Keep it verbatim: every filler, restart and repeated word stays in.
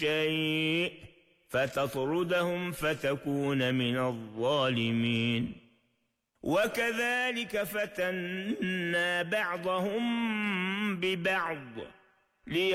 شيء فتطردهم فتكون من الظالمين. وكذلك فتنا بعضهم ببعض